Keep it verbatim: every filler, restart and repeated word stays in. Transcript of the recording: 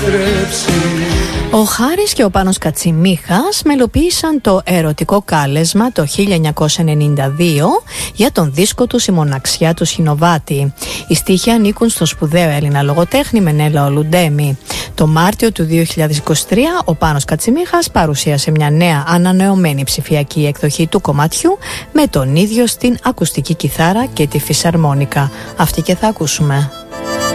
επιστρέψει. Ο Χάρης και ο Πάνος Κατσιμίχας μελοποίησαν το ερωτικό κάλεσμα το χίλια εννιακόσια ενενήντα δύο για τον δίσκο τους «Η μοναξιά του Σχηνοβάτη». Οι στίχοι ανήκουν στο σπουδαίο Έλληνα λογοτέχνη Μενέλαο Ολουντέμι. Το Μάρτιο του δύο χιλιάδες είκοσι τρία ο Πάνος Κατσιμίχας παρουσίασε μια νέα ανανεωμένη ψηφιακή εκδοχή του κομματιού με τον ίδιο στην ακουστική κιθάρα και τη φυσαρμόνικα. Αυτή και θα ακούσουμε.